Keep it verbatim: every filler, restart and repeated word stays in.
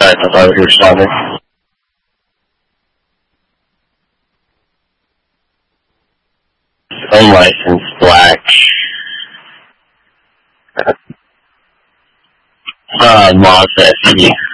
Alright, I thought you were stopping. Unlicensed black. Uh, Mazda S U V.